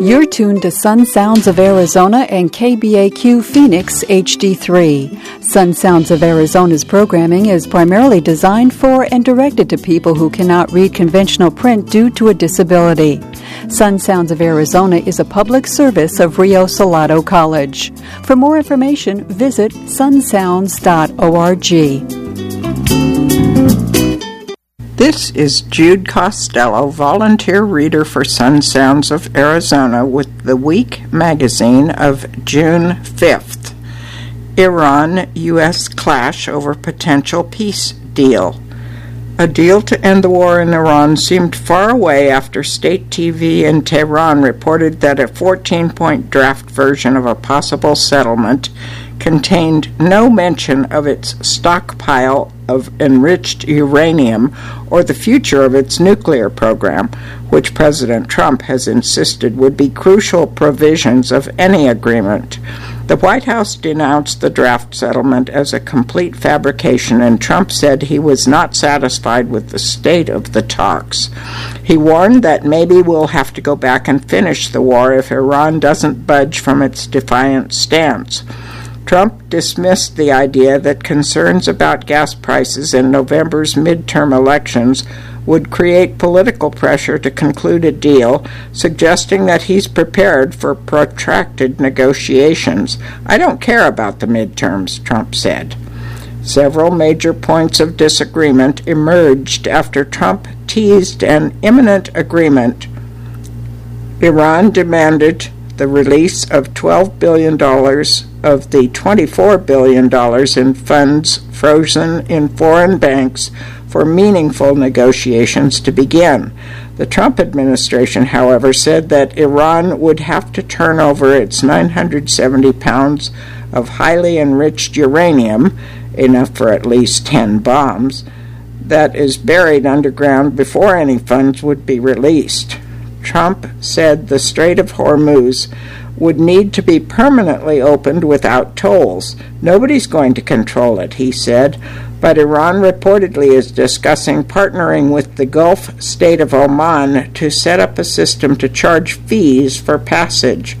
You're tuned to Sun Sounds of Arizona and KBAQ Phoenix HD3. Sun Sounds of Arizona's programming is primarily designed for and directed to people who cannot read conventional print due to a disability. Sun Sounds of Arizona is a public service of Rio Salado College. For more information, visit sunsounds.org. This is Jude Costello, volunteer reader for Sun Sounds of Arizona with the Week magazine of June 5th. Iran-U.S. clash over potential peace deal. A deal to end the war in Iran seemed far away after state TV in Tehran reported that a 14-point draft version of a possible settlement contained no mention of its stockpile of enriched uranium or the future of its nuclear program, which President Trump has insisted would be crucial provisions of any agreement. The White House denounced the draft settlement as a complete fabrication, and Trump said he was not satisfied with the state of the talks. He warned that maybe we'll have to go back and finish the war if Iran doesn't budge from its defiant stance. Trump dismissed the idea that concerns about gas prices in November's midterm elections would create political pressure to conclude a deal, suggesting that he's prepared for protracted negotiations. "I don't care about the midterms," Trump said. Several major points of disagreement emerged after Trump teased an imminent agreement. Iran demanded the release of $12 billion of the $24 billion in funds frozen in foreign banks for meaningful negotiations to begin. The Trump administration, however, said that Iran would have to turn over its 970 pounds of highly enriched uranium, enough for at least 10 bombs, that is buried underground before any funds would be released. Trump said the Strait of Hormuz would need to be permanently opened without tolls. Nobody's going to control it, he said, but Iran reportedly is discussing partnering with the Gulf state of Oman to set up a system to charge fees for passage.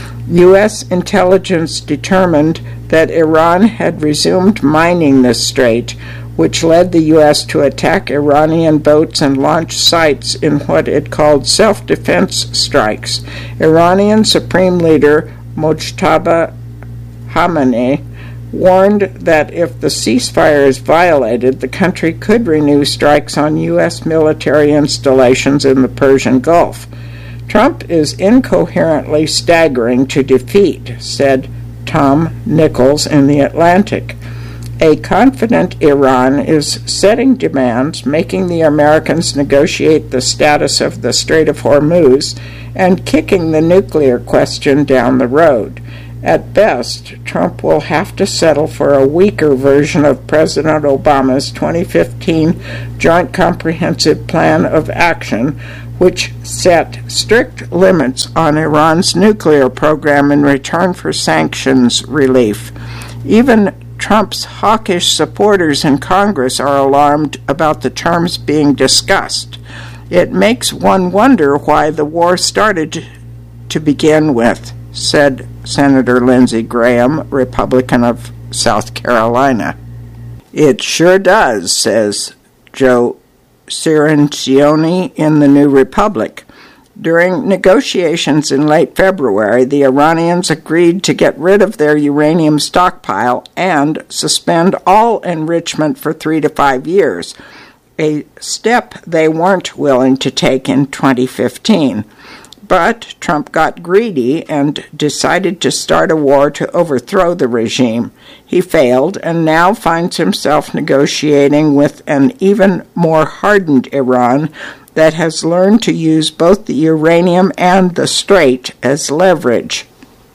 U.S. intelligence determined that Iran had resumed mining the strait, which led the U.S. to attack Iranian boats and launch sites in what it called self-defense strikes. Iranian Supreme Leader Mojtaba Khamenei warned that if the ceasefire is violated, the country could renew strikes on U.S. military installations in the Persian Gulf. Trump is incoherently staggering to defeat, said Tom Nichols in The Atlantic. A confident Iran is setting demands, making the Americans negotiate the status of the Strait of Hormuz, and kicking the nuclear question down the road. At best, Trump will have to settle for a weaker version of President Obama's 2015 Joint Comprehensive Plan of Action, which set strict limits on Iran's nuclear program in return for sanctions relief. Even Trump's hawkish supporters in Congress are alarmed about the terms being discussed. It makes one wonder why the war started to begin with, said Senator Lindsey Graham, Republican of South Carolina. It sure does, says Joe Cirincione in the New Republic. During negotiations in late February, the Iranians agreed to get rid of their uranium stockpile and suspend all enrichment for 3 to 5 years, a step they weren't willing to take in 2015. But Trump got greedy and decided to start a war to overthrow the regime. He failed and now finds himself negotiating with an even more hardened Iran that has learned to use both the uranium and the strait as leverage.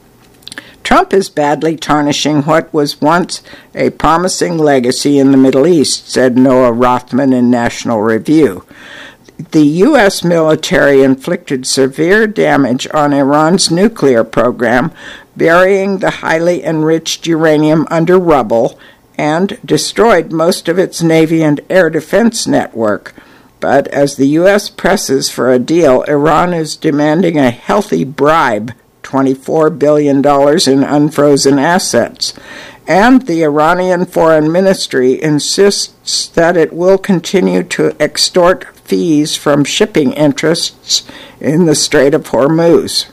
Trump is badly tarnishing what was once a promising legacy in the Middle East, said Noah Rothman in National Review. The U.S. military inflicted severe damage on Iran's nuclear program, burying the highly enriched uranium under rubble, and destroyed most of its Navy and air defense network. But as the U.S. presses for a deal, Iran is demanding a healthy bribe, $24 billion in unfrozen assets. And the Iranian Foreign Ministry insists that it will continue to extort fees from shipping interests in the Strait of Hormuz.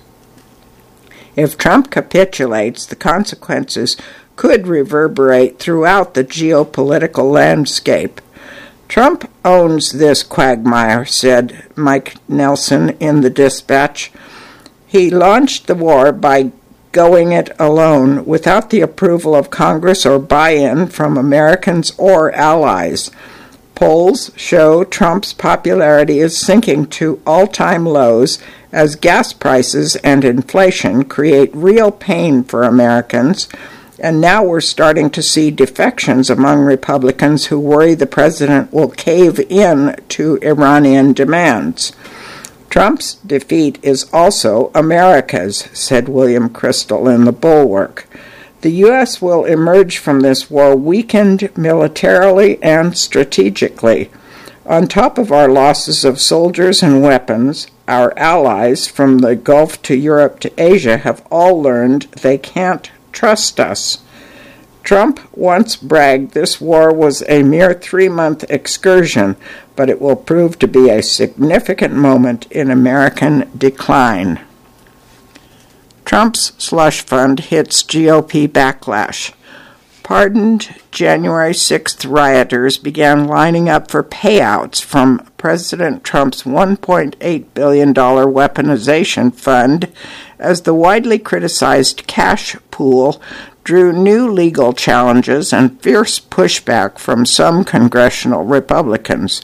If Trump capitulates, the consequences could reverberate throughout the geopolitical landscape. Trump owns this quagmire, said Mike Nelson in the Dispatch. He launched the war by going it alone, without the approval of Congress or buy-in from Americans or allies. Polls show Trump's popularity is sinking to all-time lows as gas prices and inflation create real pain for Americans, and now we're starting to see defections among Republicans who worry the president will cave in to Iranian demands. Trump's defeat is also America's, said William Crystal in The Bulwark. The U.S. will emerge from this war weakened militarily and strategically. On top of our losses of soldiers and weapons, our allies from the Gulf to Europe to Asia have all learned they can't trust us. Trump once bragged this war was a mere 3-month excursion, but it will prove to be a significant moment in American decline. Trump's slush fund hits GOP backlash. Pardoned January 6th rioters began lining up for payouts from President Trump's $1.8 billion weaponization fund as the widely criticized cash pool drew new legal challenges and fierce pushback from some congressional Republicans.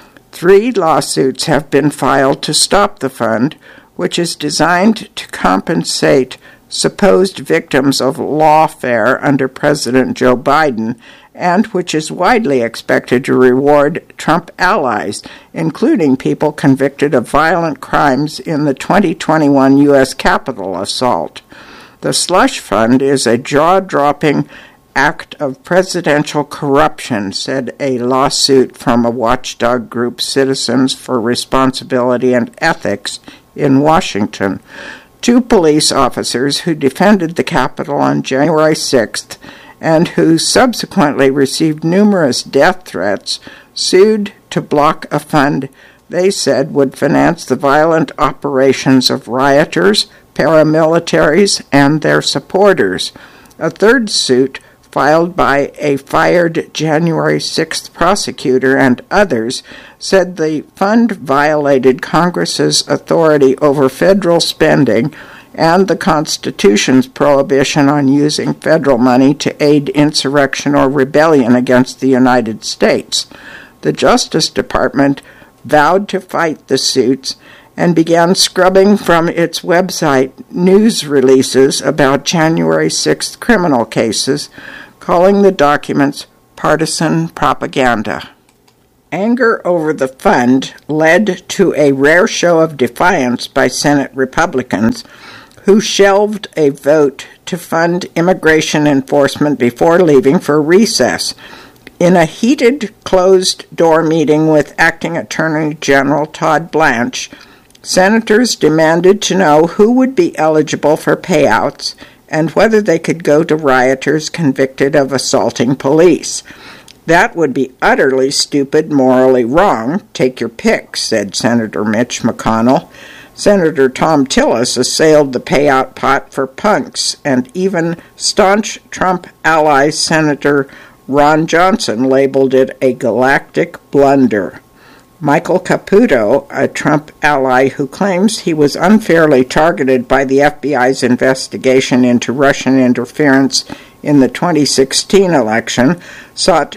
3 lawsuits have been filed to stop the fund, which is designed to compensate supposed victims of lawfare under President Joe Biden, and which is widely expected to reward Trump allies, including people convicted of violent crimes in the 2021 U.S. Capitol assault. The slush fund is a jaw-dropping act of presidential corruption, said a lawsuit from a watchdog group, Citizens for Responsibility and Ethics, in Washington. 2 police officers who defended the Capitol on January 6th and who subsequently received numerous death threats sued to block a fund they said would finance the violent operations of rioters, paramilitaries, and their supporters. A 3rd suit, filed by a fired January 6th prosecutor and others, said the fund violated Congress's authority over federal spending and the Constitution's prohibition on using federal money to aid insurrection or rebellion against the United States. The Justice Department vowed to fight the suits and began scrubbing from its website news releases about January 6th criminal cases, calling the documents partisan propaganda. Anger over the fund led to a rare show of defiance by Senate Republicans, who shelved a vote to fund immigration enforcement before leaving for recess. In a heated, closed-door meeting with Acting Attorney General Todd Blanche, senators demanded to know who would be eligible for payouts and whether they could go to rioters convicted of assaulting police. That would be utterly stupid, morally wrong. Take your pick, said Senator Mitch McConnell. Senator Tom Tillis assailed the payout pot for punks, and even staunch Trump ally Senator Ron Johnson labeled it a galactic blunder. Michael Caputo, a Trump ally who claims he was unfairly targeted by the FBI's investigation into Russian interference in the 2016 election, sought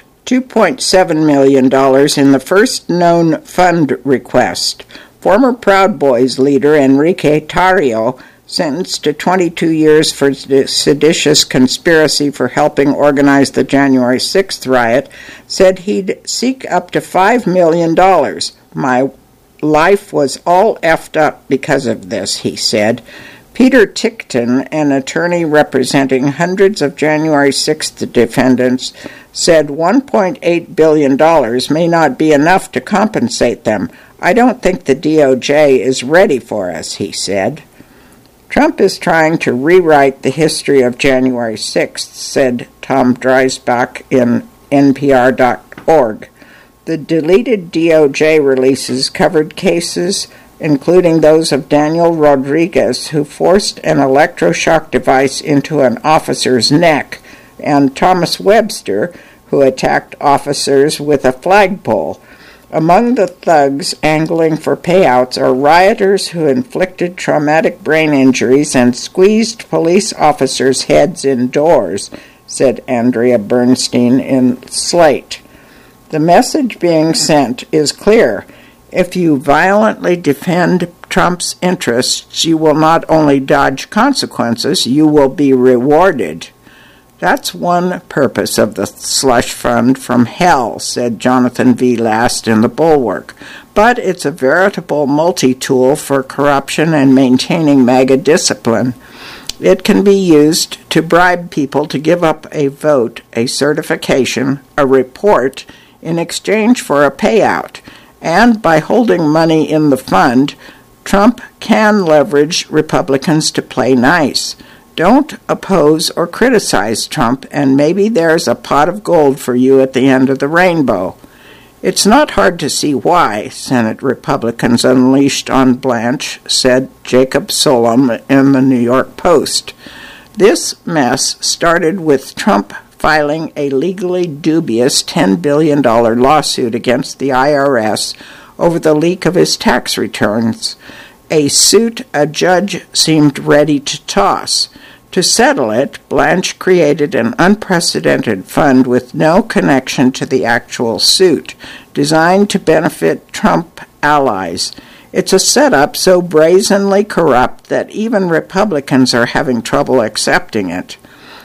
$2.7 million in the first known fund request. Former Proud Boys leader Enrique Tarrio, sentenced to 22 years for seditious conspiracy for helping organize the January 6th riot, said he'd seek up to $5 million. My life was all effed up because of this, he said. Peter Tickton, an attorney representing hundreds of January 6th defendants, said $1.8 billion may not be enough to compensate them. I don't think the DOJ is ready for us, he said. Trump is trying to rewrite the history of January 6th, said Tom Dreisbach in NPR.org. The deleted DOJ releases covered cases including those of Daniel Rodriguez, who forced an electroshock device into an officer's neck, and Thomas Webster, who attacked officers with a flagpole. Among the thugs angling for payouts are rioters who inflicted traumatic brain injuries and squeezed police officers' heads indoors, said Andrea Bernstein in Slate. The message being sent is clear. If you violently defend Trump's interests, you will not only dodge consequences, you will be rewarded. That's one purpose of the slush fund from hell, said Jonathan V. Last in The Bulwark. But it's a veritable multi-tool for corruption and maintaining MAGA discipline. It can be used to bribe people to give up a vote, a certification, a report, in exchange for a payout. And by holding money in the fund, Trump can leverage Republicans to play nice. Don't oppose or criticize Trump, and maybe there's a pot of gold for you at the end of the rainbow. It's not hard to see why, Senate Republicans unleashed on Blanche, said Jacob Solom in the New York Post. This mess started with Trump filing a legally dubious $10 billion lawsuit against the IRS over the leak of his tax returns, a suit a judge seemed ready to toss. To settle it, Blanche created an unprecedented fund with no connection to the actual suit, designed to benefit Trump allies. It's a setup so brazenly corrupt that even Republicans are having trouble accepting it.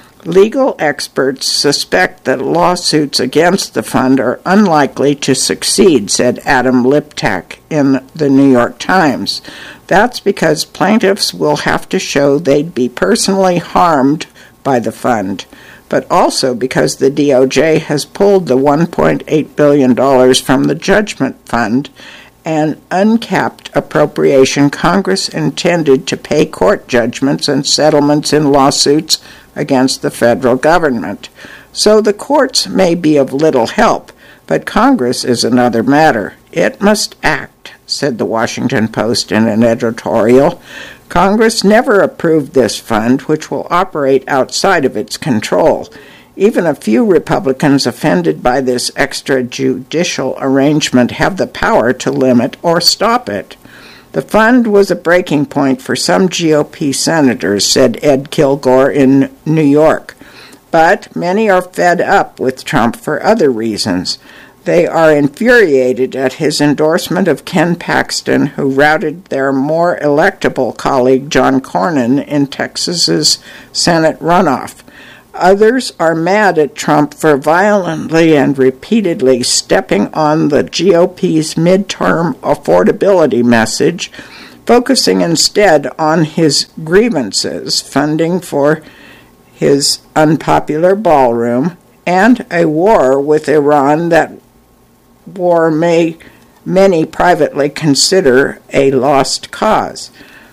Legal experts suspect that lawsuits against the fund are unlikely to succeed, said Adam Liptak in the New York Times. That's because plaintiffs will have to show they'd be personally harmed by the fund, but also because the DOJ has pulled the $1.8 billion from the judgment fund, an uncapped appropriation Congress intended to pay court judgments and settlements in lawsuits against the federal government. So the courts may be of little help, but Congress is another matter. It must act, said the Washington Post in an editorial. Congress never approved this fund, which will operate outside of its control. Even a few Republicans offended by this extrajudicial arrangement have the power to limit or stop it. The fund was a breaking point for some GOP senators, said Ed Kilgore in New York. But many are fed up with Trump for other reasons. They are infuriated at his endorsement of Ken Paxton, who routed their more electable colleague John Cornyn in Texas's Senate runoff. Others are mad at Trump for violently and repeatedly stepping on the GOP's midterm affordability message, focusing instead on his grievances, funding for his unpopular ballroom, and a war with Iran. That war many privately consider a lost cause.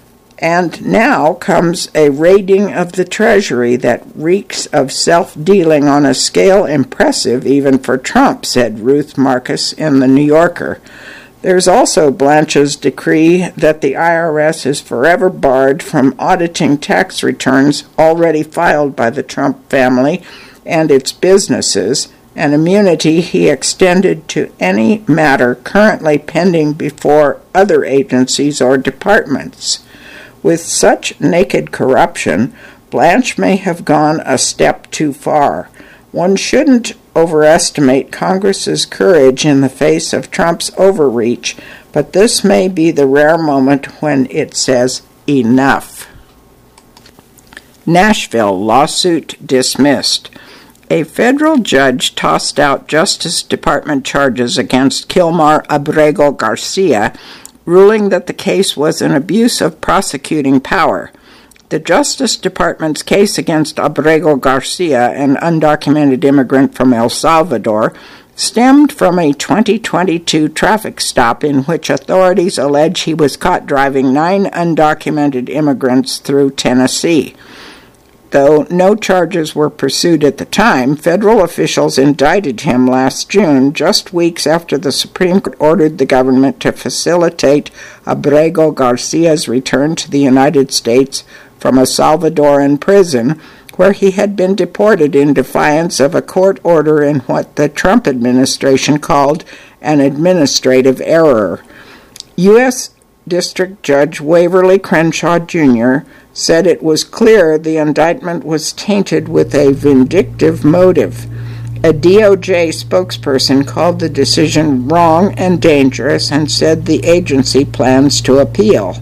And now comes a raiding of the Treasury that reeks of self-dealing on a scale impressive even for Trump, said Ruth Marcus in The New Yorker. There's also Blanche's decree that the IRS is forever barred from auditing tax returns already filed by the Trump family and its businesses, an immunity he extended to any matter currently pending before other agencies or departments. With such naked corruption, Blanche may have gone a step too far. One shouldn't overestimate Congress's courage in the face of Trump's overreach, but this may be the rare moment when it says enough. Nashville lawsuit dismissed. A federal judge tossed out Justice Department charges against Kilmar Abrego Garcia, ruling that the case was an abuse of prosecuting power. The Justice Department's case against Abrego Garcia, an undocumented immigrant from El Salvador, stemmed from a 2022 traffic stop in which authorities allege he was caught driving 9 undocumented immigrants through Tennessee. Though no charges were pursued at the time, federal officials indicted him last June, just weeks after the Supreme Court ordered the government to facilitate Abrego Garcia's return to the United States from a Salvadoran prison, where he had been deported in defiance of a court order in what the Trump administration called an administrative error. U.S. District Judge Waverly Crenshaw, Jr. said it was clear the indictment was tainted with a vindictive motive. A DOJ spokesperson called the decision wrong and dangerous and said the agency plans to appeal.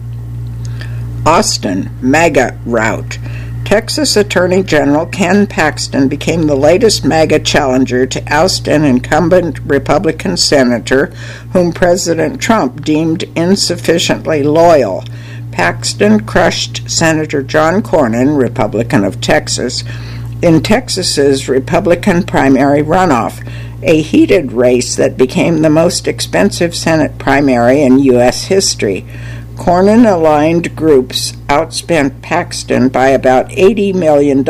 Austin, MAGA rout. Texas Attorney General Ken Paxton became the latest MAGA challenger to oust an incumbent Republican senator whom President Trump deemed insufficiently loyal. Paxton crushed Senator John Cornyn, Republican of Texas, in Texas's Republican primary runoff, a heated race that became the most expensive Senate primary in U.S. history. Cornyn-aligned groups outspent Paxton by about $80 million,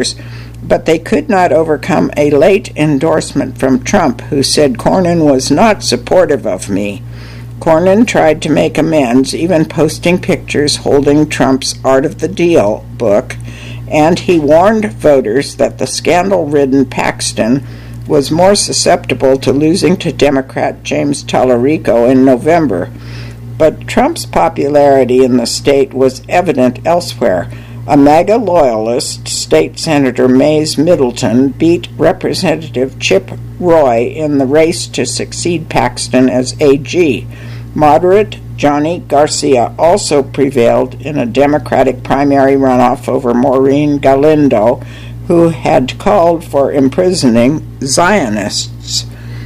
but they could not overcome a late endorsement from Trump, who said Cornyn was not supportive of me. Cornyn tried to make amends, even posting pictures holding Trump's Art of the Deal book, and he warned voters that the scandal-ridden Paxton was more susceptible to losing to Democrat James Tallarico in November. But Trump's popularity in the state was evident elsewhere. A MAGA loyalist, State Senator Mays Middleton, beat Representative Chip Roy in the race to succeed Paxton as AG. Moderate Johnny Garcia also prevailed in a Democratic primary runoff over Maureen Galindo, who had called for imprisoning Zionists.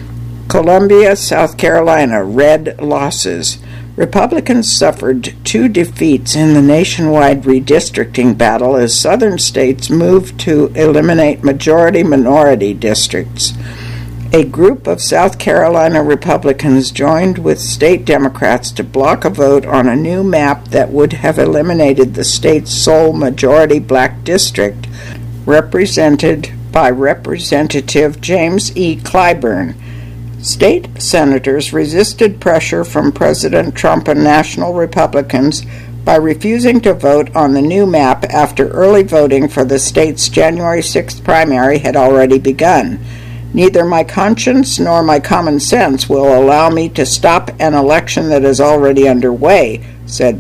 Columbia, South Carolina, red losses. Republicans suffered 2 defeats in the nationwide redistricting battle as southern states moved to eliminate majority-minority districts. A group of South Carolina Republicans joined with state Democrats to block a vote on a new map that would have eliminated the state's sole majority black district, represented by Representative James E. Clyburn. State senators resisted pressure from President Trump and national Republicans by refusing to vote on the new map after early voting for the state's January 6th primary had already begun. Neither my conscience nor my common sense will allow me to stop an election that is already underway, said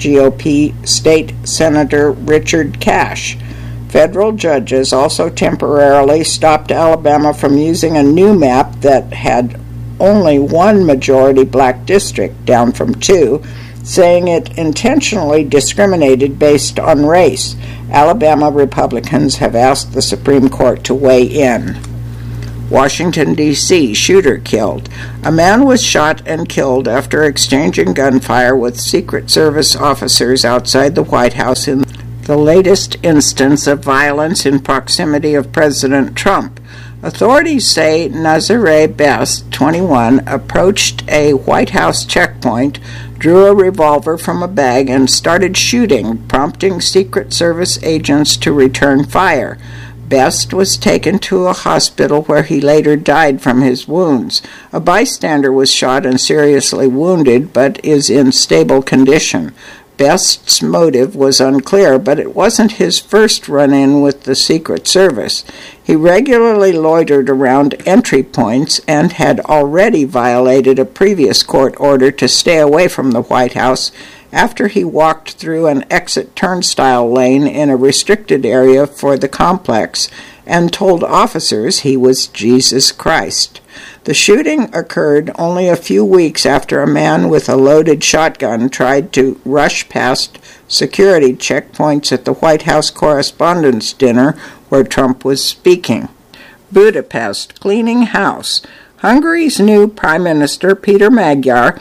GOP State Senator Richard Cash. Federal judges also temporarily stopped Alabama from using a new map that had only 1 majority black district, down from 2, saying it intentionally discriminated based on race. Alabama Republicans have asked the Supreme Court to weigh in. Washington, D.C., shooter killed. A man was shot and killed after exchanging gunfire with Secret Service officers outside the White House in the latest instance of violence in proximity of President Trump. Authorities say Nazare Best, 21, approached a White House checkpoint, drew a revolver from a bag, and started shooting, prompting Secret Service agents to return fire. Best was taken to a hospital where he later died from his wounds. A bystander was shot and seriously wounded, but is in stable condition. Best's motive was unclear, but it wasn't his first run-in with the Secret Service. He regularly loitered around entry points and had already violated a previous court order to stay away from the White House after he walked through an exit turnstile lane in a restricted area for the complex and told officers he was Jesus Christ. The shooting occurred only a few weeks after a man with a loaded shotgun tried to rush past security checkpoints at the White House Correspondents' Dinner where Trump was speaking. Budapest, cleaning house. Hungary's new Prime Minister, Peter Magyar,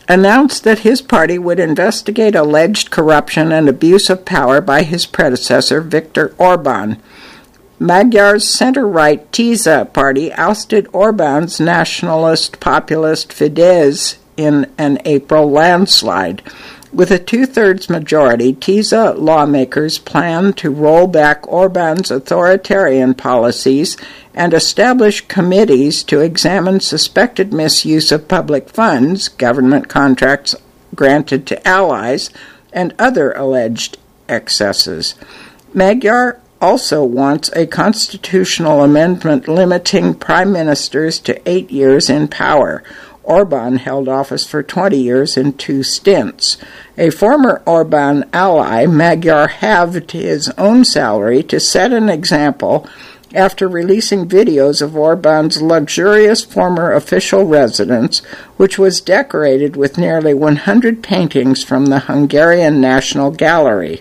announced that his party would investigate alleged corruption and abuse of power by his predecessor, Viktor Orban. Magyar's center-right Tisza party ousted Orban's nationalist populist Fidesz in an April landslide. With a two-thirds majority, Tisza lawmakers plan to roll back Orban's authoritarian policies and establish committees to examine suspected misuse of public funds, government contracts granted to allies, and other alleged excesses. Magyar also wants a constitutional amendment limiting prime ministers to 8 years in power. Orban held office for 20 years in 2 stints. A former Orban ally, Magyar halved his own salary to set an example after releasing videos of Orban's luxurious former official residence, which was decorated with nearly 100 paintings from the Hungarian National Gallery.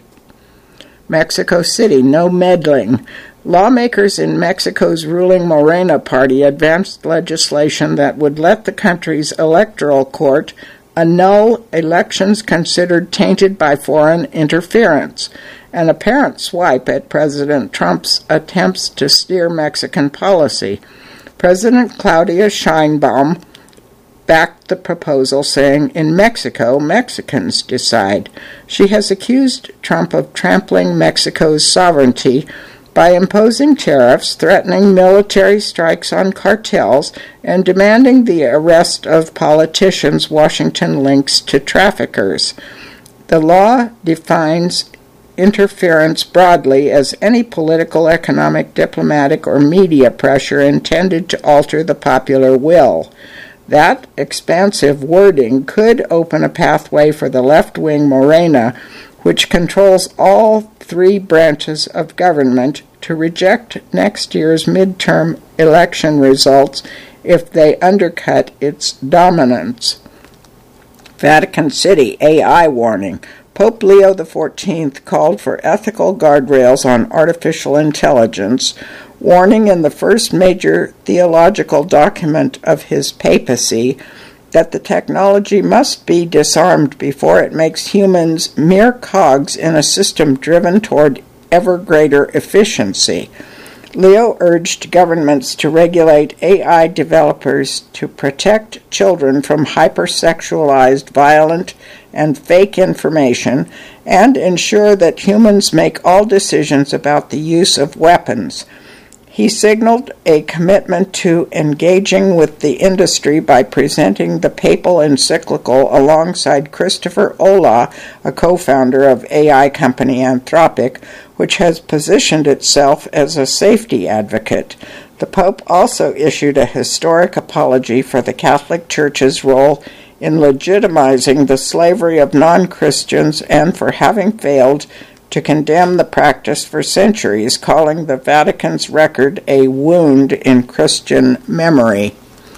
Mexico City, no meddling. Lawmakers in Mexico's ruling Morena party advanced legislation that would let the country's electoral court annul elections considered tainted by foreign interference, an apparent swipe at President Trump's attempts to steer Mexican policy. President Claudia Sheinbaum backed the proposal, saying, "In Mexico, Mexicans decide." She has accused Trump of trampling Mexico's sovereignty by imposing tariffs, threatening military strikes on cartels, and demanding the arrest of politicians Washington links to traffickers. The law defines interference broadly as any political, economic, diplomatic, or media pressure intended to alter the popular will. That expansive wording could open a pathway for the left-wing Morena, which controls all 3 branches of government, to reject next year's midterm election results if they undercut its dominance. Vatican City, AI warning. Pope Leo XIV called for ethical guardrails on artificial intelligence, warning in the first major theological document of his papacy that the technology must be disarmed before it makes humans mere cogs in a system driven toward ever greater efficiency. Leo urged governments to regulate AI developers to protect children from hypersexualized, violent, and fake information, and ensure that humans make all decisions about the use of weapons. He signaled a commitment to engaging with the industry by presenting the papal encyclical alongside Christopher Olah, a co-founder of AI company Anthropic, which has positioned itself as a safety advocate. The Pope also issued a historic apology for the Catholic Church's role in legitimizing the slavery of non-Christians and for having failed to condemn the practice for centuries, calling the Vatican's record a wound in Christian memory.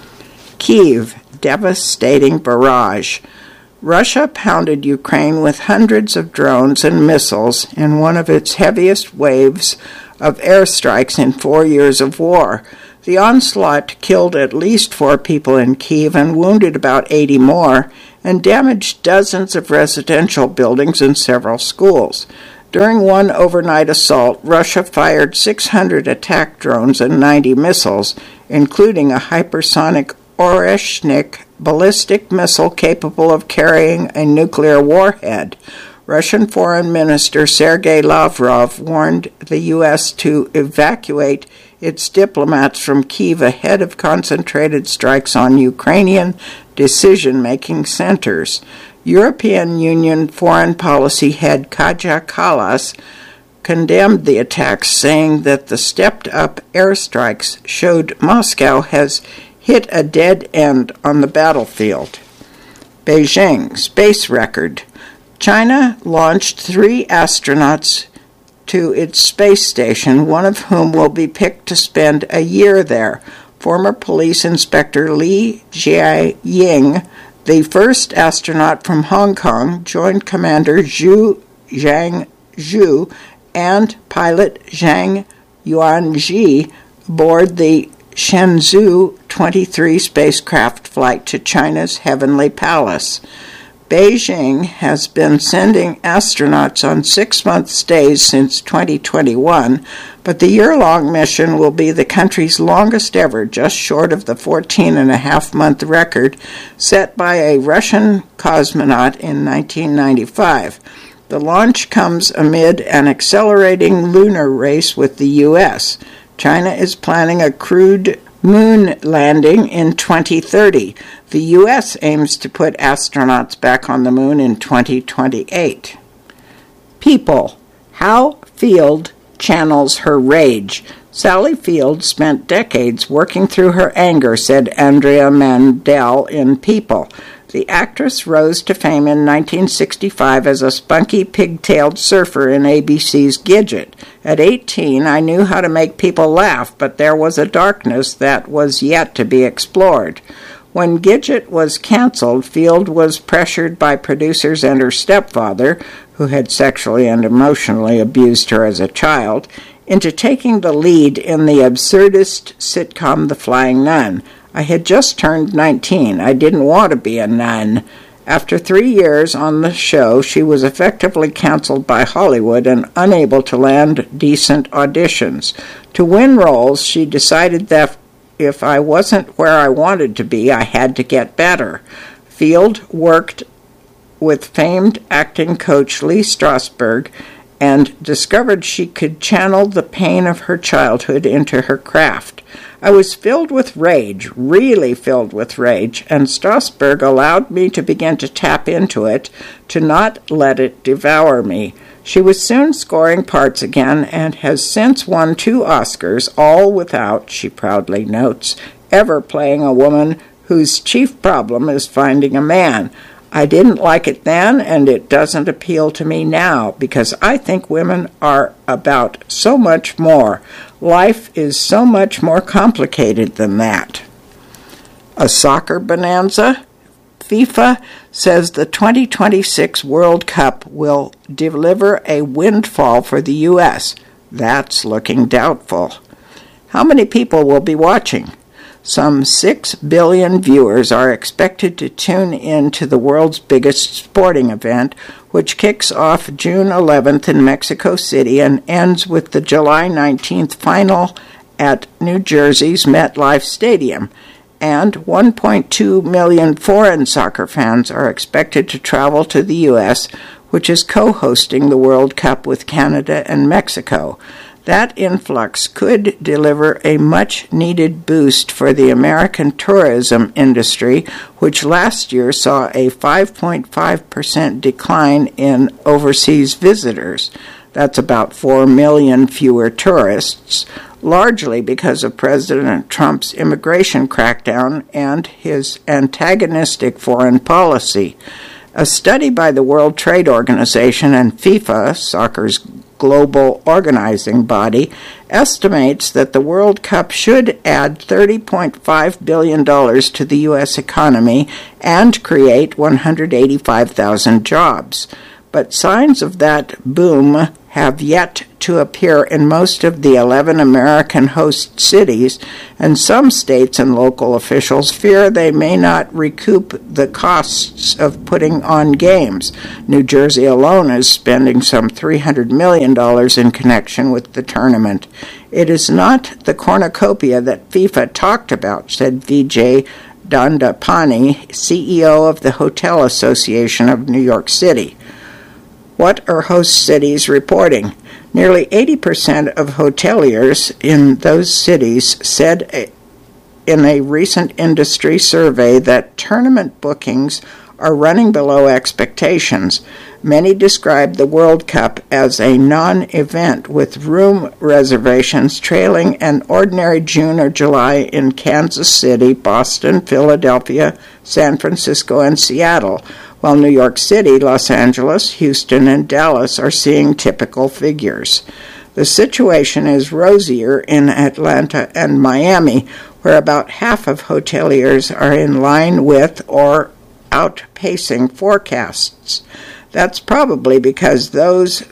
Kyiv, devastating barrage. Russia pounded Ukraine with hundreds of drones and missiles in one of its heaviest waves of airstrikes in 4 years of war. The onslaught killed at least 4 people in Kyiv and wounded about 80 more, and damaged dozens of residential buildings and several schools. During one overnight assault, Russia fired 600 attack drones and 90 missiles, including a hypersonic Oreshnik ballistic missile capable of carrying a nuclear warhead. Russian Foreign Minister Sergei Lavrov warned the U.S. to evacuate its diplomats from Kyiv ahead of concentrated strikes on Ukrainian decision-making centers. European Union Foreign Policy head Kaja Kallas condemned the attacks, saying that the stepped-up airstrikes showed Moscow has hit a dead end on the battlefield. Beijing, space record. China launched 3 astronauts to its space station, one of whom will be picked to spend a year there. Former police inspector Li Jiaying, the first astronaut from Hong Kong, joined Commander Zhu Zhangzhu and pilot Zhang Yuanji aboard the Shenzhou 23 spacecraft flight to China's Heavenly Palace. Beijing has been sending astronauts on 6-month stays since 2021, but the year-long mission will be the country's longest ever, just short of the 14.5-month record set by a Russian cosmonaut in 1995. The launch comes amid an accelerating lunar race with the U.S. China is planning a crewed moon landing in 2030. The U.S. aims to put astronauts back on the moon in 2028. People. How Field channels her rage. Sally Field spent decades working through her anger, said Andrea Mandel in People. The actress rose to fame in 1965 as a spunky, pigtailed surfer in ABC's Gidget. At 18, I knew how to make people laugh, but there was a darkness that was yet to be explored. When Gidget was canceled, Field was pressured by producers and her stepfather, who had sexually and emotionally abused her as a child, into taking the lead in the absurdist sitcom The Flying Nun. I had just turned 19. I didn't want to be a nun. After 3 years on the show, she was effectively canceled by Hollywood and unable to land decent auditions. To win roles, she decided that if I wasn't where I wanted to be, I had to get better. Field worked with famed acting coach Lee Strasberg and discovered she could channel the pain of her childhood into her craft. I was filled with rage, really filled with rage, and Strasberg allowed me to begin to tap into it, to not let it devour me. She was soon scoring parts again and has since won 2 Oscars, all without, she proudly notes, ever playing a woman whose chief problem is finding a man. I didn't like it then, and it doesn't appeal to me now, because I think women are about so much more. Life is so much more complicated than that. A soccer bonanza? FIFA says the 2026 World Cup will deliver a windfall for the U.S. That's looking doubtful. How many people will be watching? Some 6 billion viewers are expected to tune in to the world's biggest sporting event, which kicks off June 11th in Mexico City and ends with the July 19th final at New Jersey's MetLife Stadium. And 1.2 million foreign soccer fans are expected to travel to the U.S., which is co-hosting the World Cup with Canada and Mexico. That influx could deliver a much-needed boost for the American tourism industry, which last year saw a 5.5% decline in overseas visitors. That's about 4 million fewer tourists, largely because of President Trump's immigration crackdown and his antagonistic foreign policy. A study by the World Trade Organization and FIFA, soccer's global organizing body, estimates that the World Cup should add $30.5 billion to the U.S. economy and create 185,000 jobs. But signs of that boom have yet to appear in most of the 11 American host cities, and some states and local officials fear they may not recoup the costs of putting on games. New Jersey alone is spending some $300 million in connection with the tournament. It is not the cornucopia that FIFA talked about, said Vijay Dandapani, CEO of the Hotel Association of New York City. What are host cities reporting? Nearly 80% of hoteliers in those cities said in a recent industry survey that tournament bookings are running below expectations. Many describe the World Cup as a non-event, with room reservations trailing an ordinary June or July in Kansas City, Boston, Philadelphia, San Francisco, and Seattle, while New York City, Los Angeles, Houston, and Dallas are seeing typical figures. The situation is rosier in Atlanta and Miami, where about half of hoteliers are in line with or outpacing forecasts. That's probably because those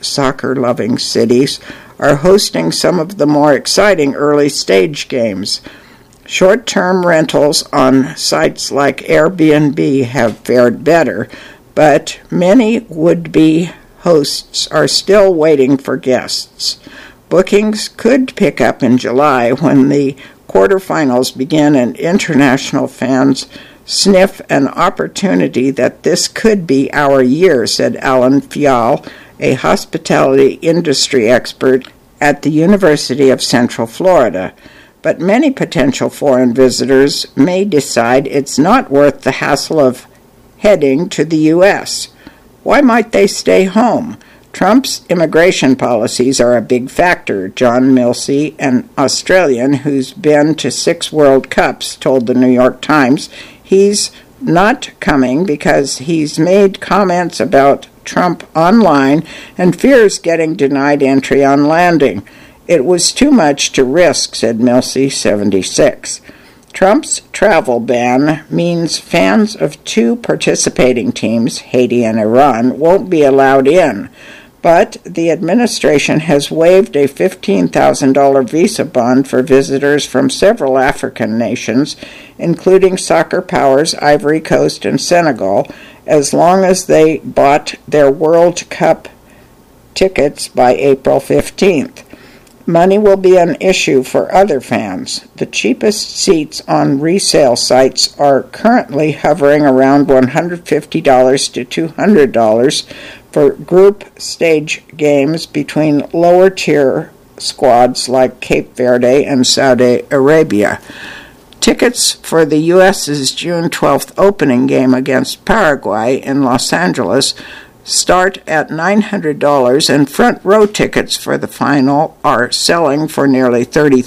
soccer-loving cities are hosting some of the more exciting early-stage games. Short-term rentals on sites like Airbnb have fared better, but many would-be hosts are still waiting for guests. Bookings could pick up in July when the quarterfinals begin and international fans sniff an opportunity that this could be our year, said Alan Fial, a hospitality industry expert at the University of Central Florida. But many potential foreign visitors may decide it's not worth the hassle of heading to the U.S. Why might they stay home? Trump's immigration policies are a big factor, John Milsey, an Australian who's been to 6 World Cups, told the New York Times. He's not coming because he's made comments about Trump online and fears getting denied entry on landing. It was too much to risk, said Milsey, 76. Trump's travel ban means fans of 2 participating teams, Haiti and Iran, won't be allowed in. But the administration has waived a $15,000 visa bond for visitors from several African nations, including soccer powers Ivory Coast and Senegal, as long as they bought their World Cup tickets by April 15th. Money will be an issue for other fans. The cheapest seats on resale sites are currently hovering around $150 to $200 for group stage games between lower-tier squads like Cape Verde and Saudi Arabia. Tickets for the U.S.'s June 12th opening game against Paraguay in Los Angeles start at $900, and front-row tickets for the final are selling for nearly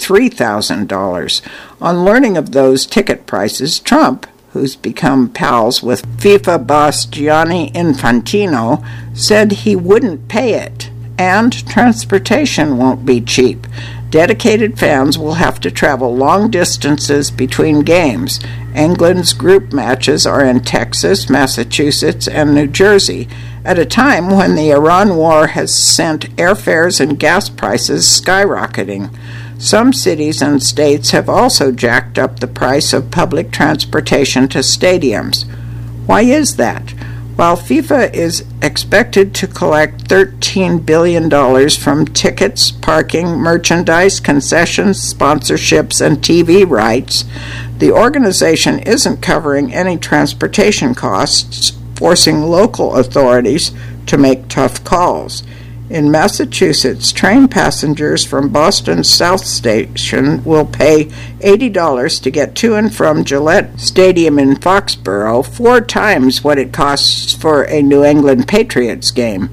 $33,000. On learning of those ticket prices, Trump, who's become pals with FIFA boss Gianni Infantino, said he wouldn't pay it, and transportation won't be cheap. Dedicated fans will have to travel long distances between games. England's group matches are in Texas, Massachusetts, and New Jersey, at a time when the Iran war has sent airfares and gas prices skyrocketing. Some cities and states have also jacked up the price of public transportation to stadiums. Why is that? While FIFA is expected to collect $13 billion from tickets, parking, merchandise, concessions, sponsorships, and TV rights, the organization isn't covering any transportation costs, forcing local authorities to make tough calls. In Massachusetts, train passengers from Boston's South Station will pay $80 to get to and from Gillette Stadium in Foxborough, 4 times what it costs for a New England Patriots game.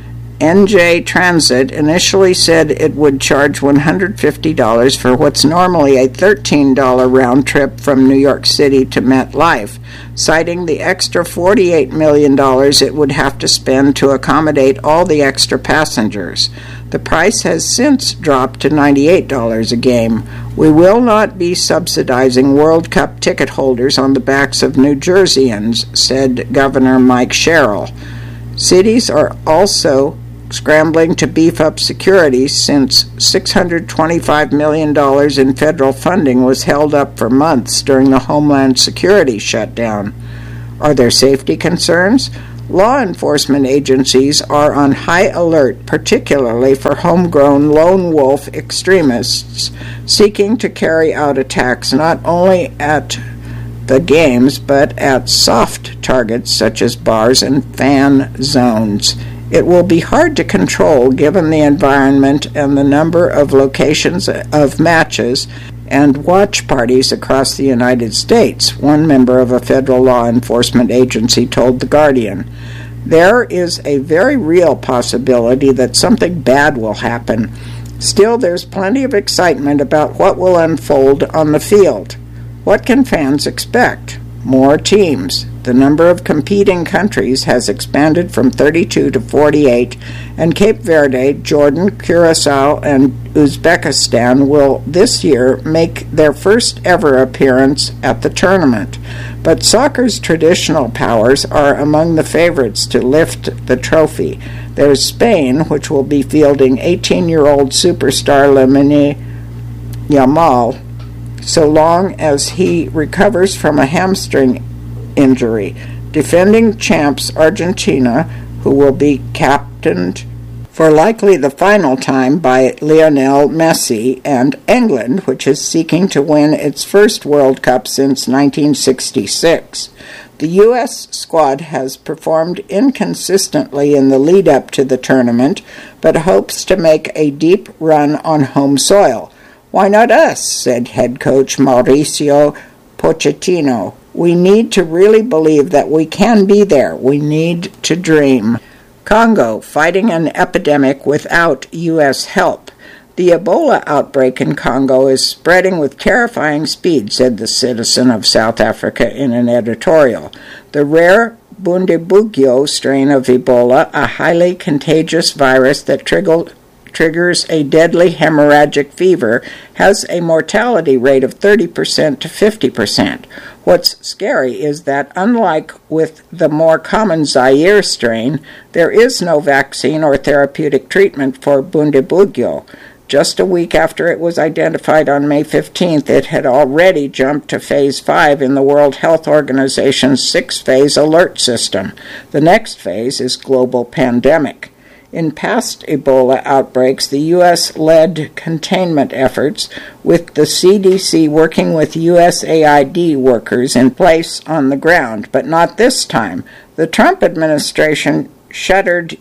NJ Transit initially said it would charge $150 for what's normally a $13 round trip from New York City to MetLife, citing the extra $48 million it would have to spend to accommodate all the extra passengers. The price has since dropped to $98 a game. We will not be subsidizing World Cup ticket holders on the backs of New Jerseyans, said Governor Mike Sherrill. Cities are also scrambling to beef up security since $625 million in federal funding was held up for months during the Homeland Security shutdown. Are there safety concerns? Law enforcement agencies are on high alert, particularly for homegrown lone wolf extremists seeking to carry out attacks not only at the games but at soft targets such as bars and fan zones. It will be hard to control given the environment and the number of locations of matches and watch parties across the United States, one member of a federal law enforcement agency told The Guardian. There is a very real possibility that something bad will happen. Still, there's plenty of excitement about what will unfold on the field. What can fans expect? More teams. The number of competing countries has expanded from 32 to 48, and Cape Verde, Jordan, Curacao, and Uzbekistan will this year make their first ever appearance at the tournament. But soccer's traditional powers are among the favorites to lift the trophy. There's Spain, which will be fielding 18-year-old superstar Lamine Yamal, so long as he recovers from a hamstring injury. Defending champs Argentina, who will be captained for likely the final time by Lionel Messi, and England, which is seeking to win its first World Cup since 1966. The U.S. squad has performed inconsistently in the lead-up to the tournament, but hopes to make a deep run on home soil. "Why not us?" said head coach Mauricio Pochettino. "We need to really believe that we can be there. We need to dream." Congo, fighting an epidemic without U.S. help. "The Ebola outbreak in Congo is spreading with terrifying speed," said the citizen of South Africa in an editorial. The rare Bundibugyo strain of Ebola, a highly contagious virus that triggers a deadly hemorrhagic fever, has a mortality rate of 30% to 50%. What's scary is that, unlike with the more common Zaire strain, there is no vaccine or therapeutic treatment for Bundibugyo. Just a week after it was identified on May 15th, it had already jumped to Phase 5 in the World Health Organization's 6-phase alert system. The next phase is global pandemic. In past Ebola outbreaks, the U.S. led containment efforts, with the CDC working with USAID workers in place on the ground, but not this time. The Trump administration shuttered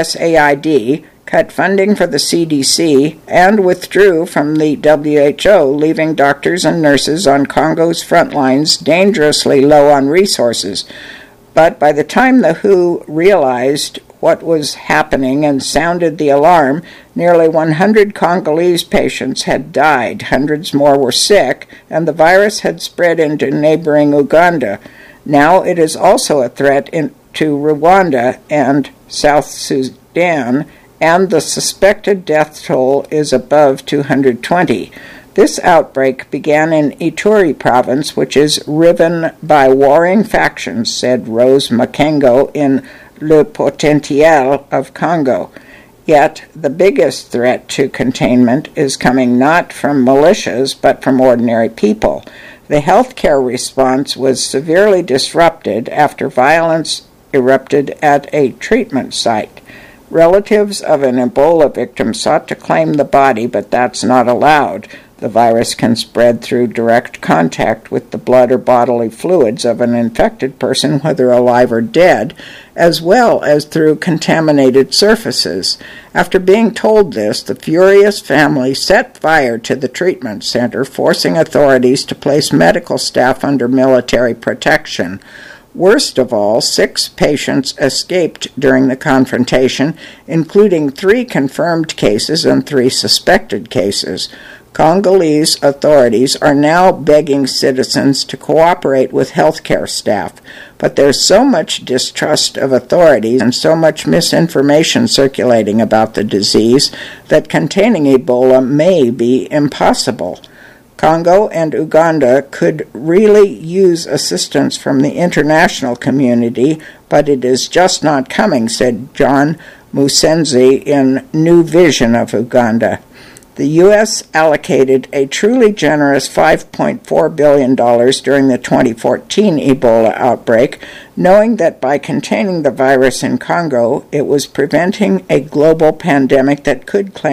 USAID, cut funding for the CDC, and withdrew from the WHO, leaving doctors and nurses on Congo's front lines dangerously low on resources. But by the time the WHO realized what was happening and sounded the alarm, nearly 100 Congolese patients had died, hundreds more were sick, and the virus had spread into neighboring Uganda. Now it is also a threat to Rwanda and South Sudan, and the suspected death toll is above 220. This outbreak began in Ituri province, which is riven by warring factions, said Rose Makengo in Le Potentiel of Congo. Yet the biggest threat to containment is coming not from militias, but from ordinary people. The healthcare response was severely disrupted after violence erupted at a treatment site. Relatives of an Ebola victim sought to claim the body, but that's not allowed. The virus can spread through direct contact with the blood or bodily fluids of an infected person, whether alive or dead, as well as through contaminated surfaces. After being told this, the furious family set fire to the treatment center, forcing authorities to place medical staff under military protection. Worst of all, 6 patients escaped during the confrontation, including 3 confirmed cases and 3 suspected cases. Congolese authorities are now begging citizens to cooperate with healthcare staff, but there's so much distrust of authorities and so much misinformation circulating about the disease that containing Ebola may be impossible. Congo and Uganda could really use assistance from the international community, but it is just not coming, said John Musenzi in New Vision of Uganda. The U.S. allocated a truly generous $5.4 billion during the 2014 Ebola outbreak, knowing that by containing the virus in Congo, it was preventing a global pandemic that could claim